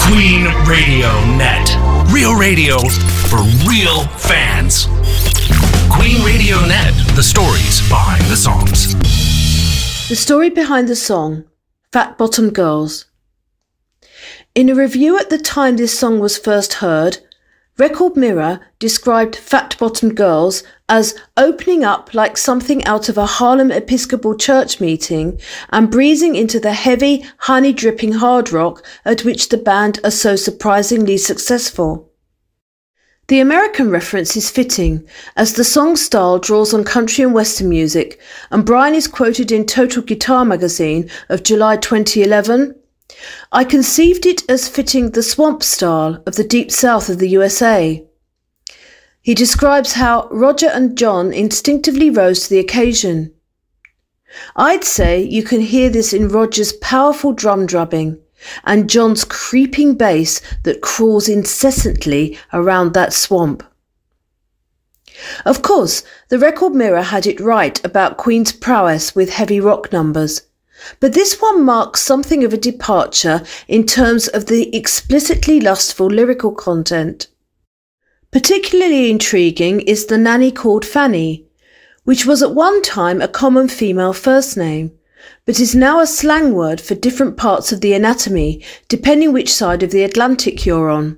Queen Radio Net. Real radio for real fans. Queen Radio Net. The stories behind the songs. The story behind the song, Fat Bottom Girls. In a review at the time this song was first heard, Record Mirror described Fat Bottom Girls as opening up like something out of a Harlem Episcopal Church meeting and breezing into the heavy, honey-dripping hard rock at which the band are so surprisingly successful. The American reference is fitting, as the song's style draws on country and western music, and Brian is quoted in Total Guitar magazine of July 2011. I conceived it as fitting the swamp style of the deep south of the USA. He describes how Roger and John instinctively rose to the occasion. I'd say you can hear this in Roger's powerful drum drubbing and John's creeping bass that crawls incessantly around that swamp. Of course, the Record Mirror had it right about Queen's prowess with heavy rock numbers. But this one marks something of a departure in terms of the explicitly lustful lyrical content. Particularly intriguing is The Nanny Called Fanny, which was at one time a common female first name, but is now a slang word for different parts of the anatomy, depending which side of the Atlantic you're on.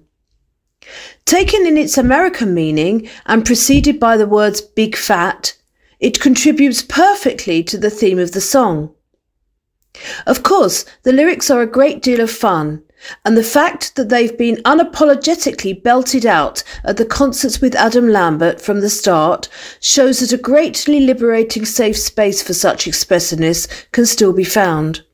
Taken in its American meaning and preceded by the words big fat, it contributes perfectly to the theme of the song. Of course, the lyrics are a great deal of fun, and the fact that they've been unapologetically belted out at the concerts with Adam Lambert from the start shows that a greatly liberating safe space for such expressiveness can still be found.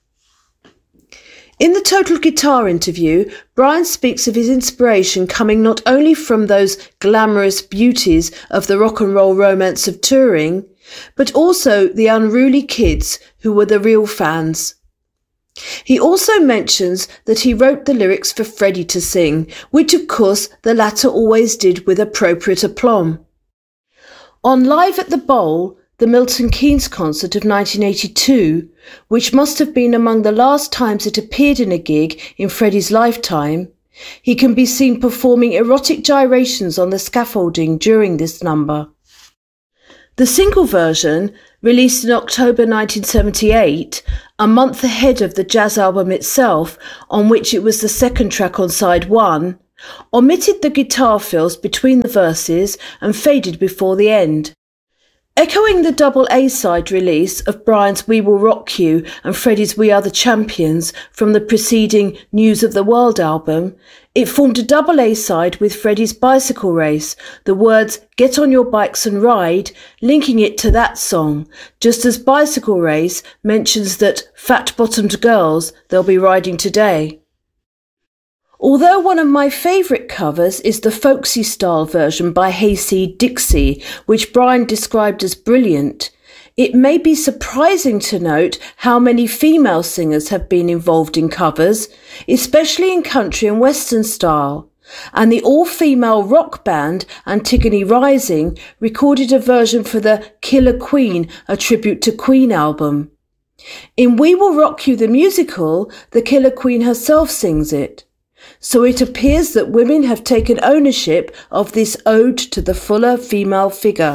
In the Total Guitar interview, Brian speaks of his inspiration coming not only from those glamorous beauties of the rock and roll romance of touring, but also the unruly kids who were the real fans. He also mentions that he wrote the lyrics for Freddie to sing, which of course the latter always did with appropriate aplomb. On Live at the Bowl, the Milton Keynes concert of 1982, which must have been among the last times it appeared in a gig in Freddie's lifetime, he can be seen performing erotic gyrations on the scaffolding during this number. The single version, released in October 1978, a month ahead of the jazz album itself, on which it was the second track on side one, omitted the guitar fills between the verses and faded before the end. Echoing the double A-side release of Brian's We Will Rock You and Freddie's We Are the Champions from the preceding News of the World album, it formed a double A-side with Freddie's Bicycle Race, the words Get on Your Bikes and Ride, linking it to that song, just as Bicycle Race mentions that fat-bottomed girls they'll be riding today. Although one of my favourite covers is the folksy style version by Hayseed Dixie, which Brian described as brilliant, it may be surprising to note how many female singers have been involved in covers, especially in country and western style, and the all-female rock band Antigone Rising recorded a version for the Killer Queen, a tribute to Queen album. In We Will Rock You the musical, the Killer Queen herself sings it. So it appears that women have taken ownership of this ode to the fuller female figure.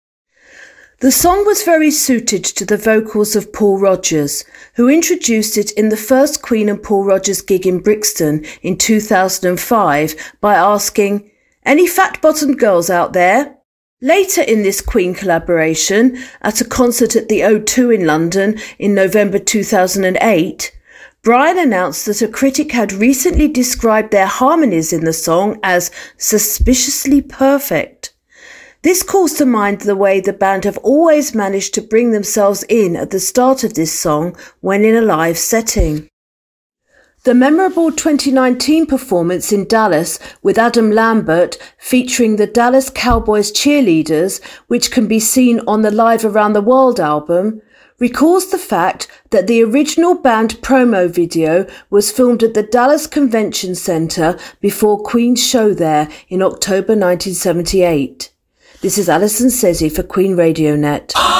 The song was very suited to the vocals of Paul Rodgers, who introduced it in the first Queen and Paul Rodgers gig in Brixton in 2005 by asking, "Any fat-bottomed girls out there?" Later in this Queen collaboration, at a concert at the O2 in London in November 2008, Brian announced that a critic had recently described their harmonies in the song as suspiciously perfect. This calls to mind the way the band have always managed to bring themselves in at the start of this song when in a live setting. The memorable 2019 performance in Dallas with Adam Lambert featuring the Dallas Cowboys cheerleaders, which can be seen on the Live Around the World album, recalls the fact that the original band promo video was filmed at the Dallas Convention Center before Queen's show there in October 1978. This is Alison Sezzi for Queen Radio Net.